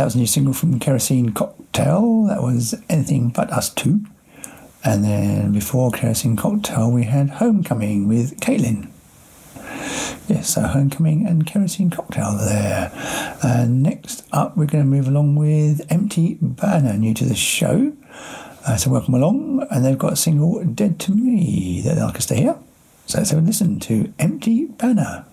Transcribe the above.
was a new single from Kerosene Cocktail. That was Anything But Us Two. And then before Kerosene Cocktail, we had Homecoming with Caitlin. Yes, so Homecoming and Kerosene Cocktail there. And next up, we're going to move along with Empty Banner, new to the show. So welcome along. And they've got a single, Dead to Me, that I'd like us to hear. So let's have a listen to Empty Banner.